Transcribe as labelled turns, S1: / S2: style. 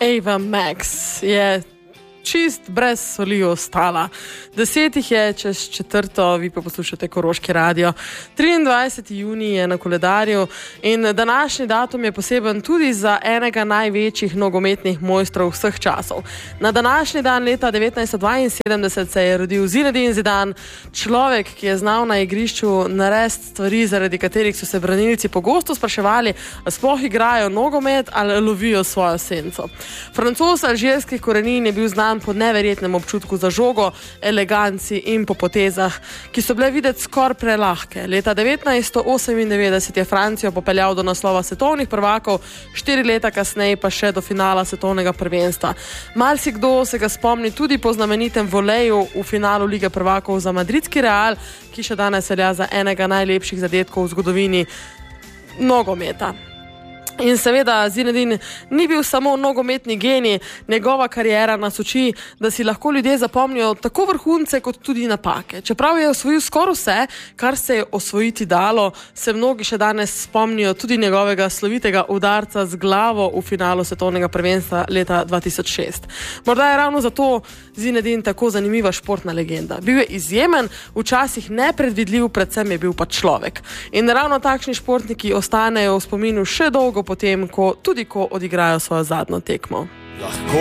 S1: Ava Max je čist brez soli ostala. 10 jih je čez 4, vi pa poslušate Koroški radio. 23. junij je na koledarju in današnji datum je poseben tudi za enega največjih nogometnih mojstrov vseh časov. Na današnji dan leta 1972 se je rodil Zinedine Zidane, človek, ki je znal na igrišču narediti stvari, zaradi katerih so se branilci pogosto spraševali, ali sploh igrajo nogomet ali lovijo svojo senco. Francoz alžirskih korenin je bil znan po neverjetnem občutku za žogo, eleganci in po potezah, ki so bile videti skoraj prelahke. Leta 1998 je Francijo popeljal do naslova svetovnih prvakov, 4 leta kasneje pa še do finala svetovnega prvenstva. Marsikdo se ga spomni tudi po znamenitem voleju v finalu Lige prvakov za madridski Real, ki še danes velja za enega najlepših zadetkov v zgodovini nogometa. In seveda Zinedine ni bil samo nogometni genij, njegova kariera nas uči, da si lahko ljudje zapomnijo tako vrhunce kot tudi napake. Čeprav je osvojil skoraj vse, kar se je osvojiti dalo, se mnogi še danes spomnijo tudi njegovega slovitega udarca z glavo v finalu svetovnega prvenstva leta 2006. Morda je ravno zato Zinedine tako zanimiva športna legenda. Bil je izjemen, včasih nepredvidljiv, predvsem je bil pa človek. In ravno takšni športniki ostanejo v spominu še dolgo potem, ko odigrajo svojo zadnjo tekmo.
S2: Lahko